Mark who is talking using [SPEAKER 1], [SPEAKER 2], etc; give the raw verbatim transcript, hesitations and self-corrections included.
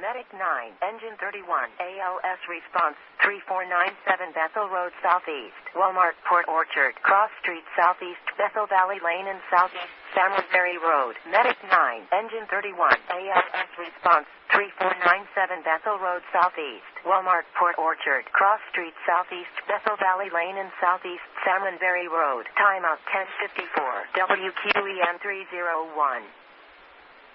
[SPEAKER 1] Medic nine, Engine thirty-one, A L S response, three four nine seven Bethel Road Southeast, Walmart Port Orchard, Cross Street Southeast, Bethel Valley Lane and Southeast, Salmonberry Road. Medic nine, Engine thirty-one, A L S response, three four nine seven Bethel Road Southeast, Walmart Port Orchard, Cross Street Southeast, Bethel Valley Lane and Southeast, Salmonberry Road. Timeout ten fifty-four, W Q E M three oh one.